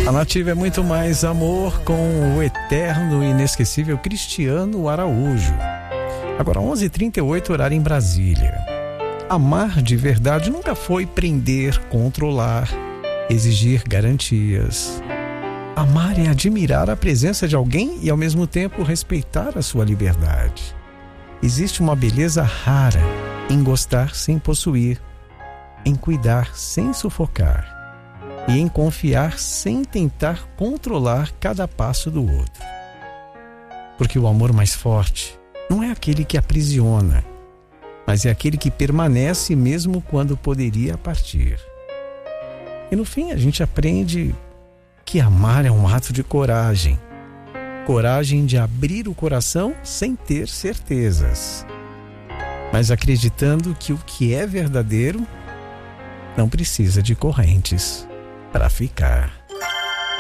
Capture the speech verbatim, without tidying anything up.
A Nativa é muito mais amor com o eterno e inesquecível Cristiano Araújo. Agora onze e trinta e oito, horário em Brasília. Amar de verdade nunca foi prender, controlar, exigir garantias. Amar é admirar a presença de alguém e ao mesmo tempo respeitar a sua liberdade. Existe uma beleza rara em gostar sem possuir, em cuidar sem sufocar e em confiar sem tentar controlar cada passo do outro. Porque o amor mais forte não é aquele que aprisiona, mas é aquele que permanece mesmo quando poderia partir. E no fim a gente aprende que amar é um ato de coragem. Coragem de abrir o coração sem ter certezas, mas acreditando que o que é verdadeiro não precisa de correntes para ficar.